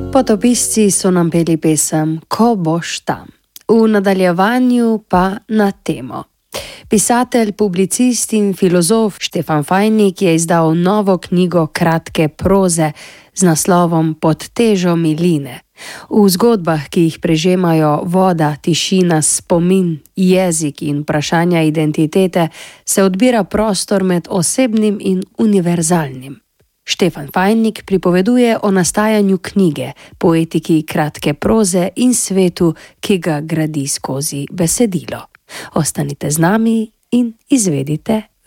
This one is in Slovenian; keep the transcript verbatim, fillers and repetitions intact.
Potopisci so nam peli pesem Ko boš tam. V nadaljevanju pa na temo. Pisatelj, publicist in filozof Štefan Fajnik je izdal novo knjigo kratke proze z naslovom Pod težo miline. V zgodbah, ki jih prežemajo voda, tišina, spomin, jezik in vprašanja identitete, se odbira prostor med osebnim in univerzalnim. Štefan Fajnik pripoveduje o nastajanju knjige, poetiki kratke proze in svetu, ki ga gradi skozi besedilo. Ostanite z nami in izvedite